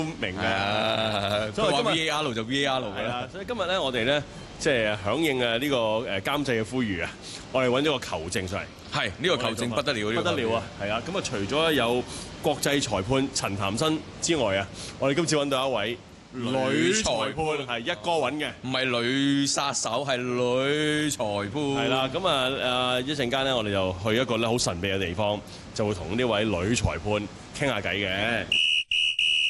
明嘅。所以話 VAR 就 VAR 嘅啦。所以今日咧，我哋咧即係響應呢個監製嘅呼籲啊，我哋揾咗個球證上嚟。係呢個球證不得了，不得了啊！係啊，咁啊，除咗有國際裁判陳譚新之外啊，我哋今次揾到一位女裁判，係一哥揾嘅，唔係女殺手，係女裁判。係啦，咁啊一陣間咧，我哋就去一個咧好神秘嘅地方，就會同呢位女裁判傾下偈嘅。